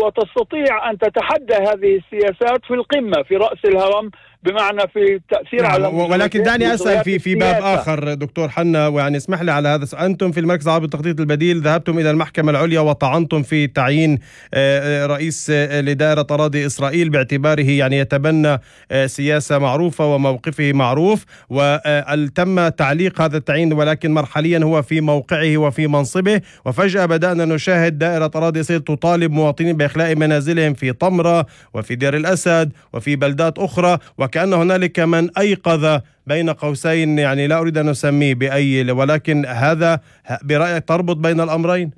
وتستطيع أن تتحدى هذه السياسات في القمة في رأس الهرم، بمعنى في التأثير على. ولكن دعني أسأل في باب آخر دكتور حنا، ويعني اسمح لي على هذا. أنتم في المركز العربي للتخطيط البديل ذهبتم إلى المحكمة العليا وطعنتم في تعيين رئيس لدائرة أراضي إسرائيل باعتباره يعني يتبنى سياسة معروفة وموقفه معروف، وتم تعليق هذا التعيين ولكن مرحليا هو في موقعه وفي منصبه، وفجأة بدأنا نشاهد دائرة أراضي إسرائيل تطالب مواطنين بإخلاء منازلهم في طمرة وفي دير الأسد وفي بلدات أخرى، وكأن هنالك من أيقظ بين قوسين، يعني لا أريد أن أسميه بأي، ولكن هذا برأيك تربط بين الأمرين؟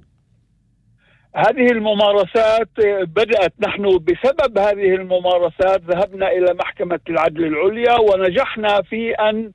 هذه الممارسات بدأت، نحن بسبب هذه الممارسات ذهبنا إلى محكمة العدل العليا ونجحنا في أن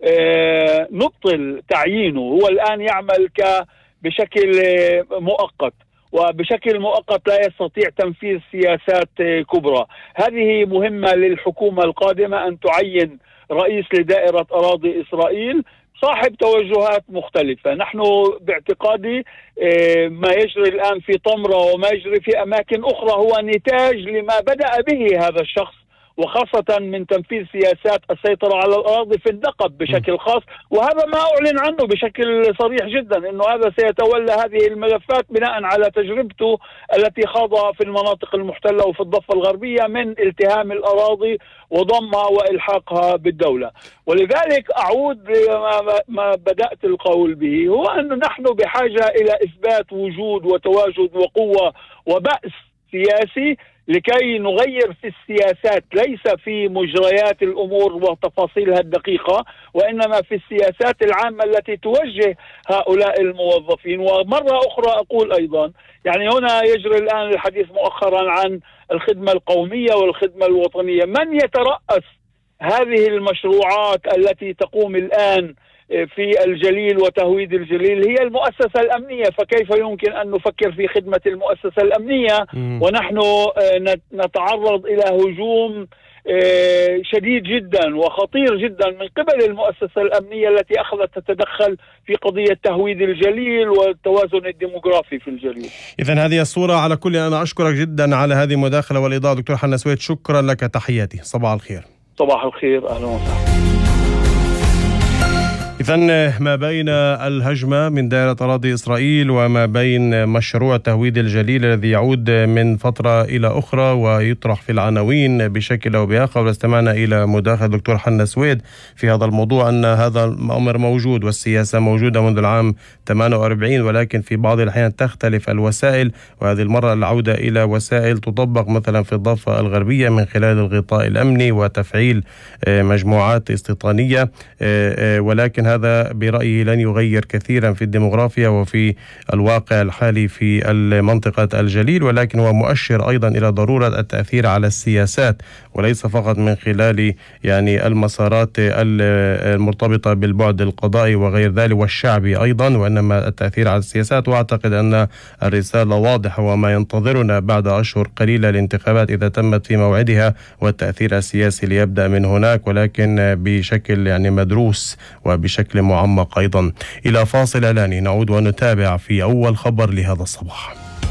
نبطل تعيينه. هو الآن يعمل بشكل مؤقت، وبشكل مؤقت لا يستطيع تنفيذ سياسات كبرى. هذه مهمة للحكومة القادمة أن تعين رئيس لدائرة أراضي إسرائيل صاحب توجهات مختلفة. نحن باعتقادي ما يجري الآن في طمرة وما يجري في أماكن أخرى هو نتاج لما بدأ به هذا الشخص، وخاصة من تنفيذ سياسات السيطرة على الأراضي في النقب بشكل خاص، وهذا ما أعلن عنه بشكل صريح جدا أنه هذا سيتولى هذه الملفات بناء على تجربته التي خاضها في المناطق المحتلة وفي الضفة الغربية من التهام الأراضي وضمها وإلحاقها بالدولة. ولذلك أعود لما بدأت القول به، هو أن نحن بحاجة إلى إثبات وجود وتواجد وقوة وبأس سياسي لكي نغير في السياسات، ليس في مجريات الأمور وتفاصيلها الدقيقة، وإنما في السياسات العامة التي توجه هؤلاء الموظفين. ومرة أخرى أقول أيضا، يعني هنا يجري الآن الحديث مؤخرا عن الخدمة القومية والخدمة الوطنية. من يترأس هذه المشروعات التي تقوم الآن في الجليل وتهويد الجليل؟ هي المؤسسة الأمنية، فكيف يمكن أن نفكر في خدمة المؤسسة الأمنية ونحن نتعرض إلى هجوم شديد جدا وخطير جدا من قبل المؤسسة الأمنية التي أخذت تتدخل في قضية تهويد الجليل والتوازن الديموغرافي في الجليل. إذن هذه الصورة. على كل أنا أشكرك جدا على هذه المداخلة والإضاءة دكتور حنا سويد، شكرا لك، تحياتي، صباح الخير. صباح الخير، أهلا وسهلا. إذن ما بين الهجمة من دائرة أراضي إسرائيل وما بين مشروع تهويد الجليل الذي يعود من فترة إلى أخرى ويطرح في العناوين بشكل أو بآخر، واستمعنا إلى مداخلة دكتور حنا سويد في هذا الموضوع أن هذا الأمر موجود والسياسة موجودة منذ العام 48، ولكن في بعض الأحيان تختلف الوسائل، وهذه المرة العودة إلى وسائل تطبق مثلا في الضفة الغربية من خلال الغطاء الأمني وتفعيل مجموعات استيطانية، ولكن هذا برأيي لن يغير كثيرا في الديموغرافيا وفي الواقع الحالي في منطقة الجليل، ولكن هو مؤشر أيضا إلى ضرورة التأثير على السياسات، وليس فقط من خلال يعني المسارات المرتبطة بالبعد القضائي وغير ذلك والشعبي أيضا، وإنما التأثير على السياسات. وأعتقد أن الرسالة واضحة، وما ينتظرنا بعد أشهر قليلة الانتخابات إذا تمت في موعدها، والتأثير السياسي ليبدأ من هناك، ولكن بشكل يعني مدروس وبشكل معمق أيضا. إلى فاصل إعلاني نعود ونتابع في أول خبر لهذا الصباح.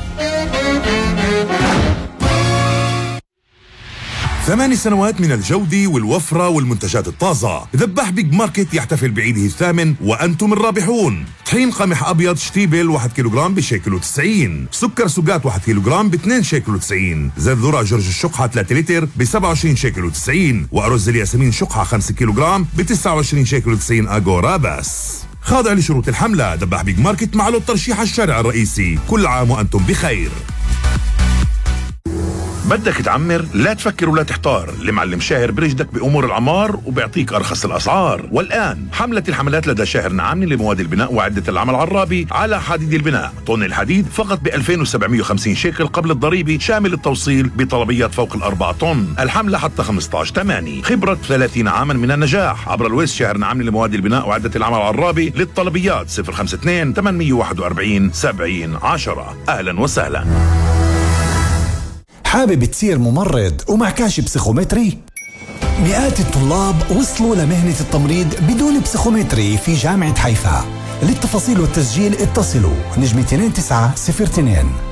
8 سنوات من الجودة والوفرة والمنتجات الطازة. ذباح بيج ماركت يحتفل بعيده الثامن وأنتم الرابحون. طحين قمح أبيض شتيبل 1 كيلوغرام ب1.90 شيكل، سكر سوقات 1 كيلوغرام ب2.90 شيكل، زيت ذرة جورج الشقحة 3 لتر ب27.90 شيكل، وأرز الياسمين شقحة 5 كيلوغرام ب29.90 شيكل أغورا بس. خاضع لشروط الحملة. ذباح بيج ماركت مع له الترشيح الشارع الرئيسي. كل عام وأنتم بخير. بدك تعمر؟ لا تفكر ولا تحتار، المعلم شاهر برشدك بأمور العمار وبيعطيك أرخص الأسعار. والآن حملة الحملات لدى شاهر نعامني لمواد البناء وعدة العمل العرابي على حديد البناء. طن الحديد فقط ب2750 شيكل قبل الضريبة، شامل التوصيل بطلبيات فوق ال4 طن. الحملة حتى 15/8. خبرة 30 عاما من النجاح. عبر الويس شاهر نعامني لمواد البناء وعدة العمل العرابي. للطلبيات 052 841 7010. أهلا وسهلا. حابب تصير ممرض ومعكاش بسيخومتري؟ مئات الطلاب وصلوا لمهنة التمريض بدون بسيخومتري في جامعة حيفا. للتفاصيل والتسجيل اتصلوا نجم 2902.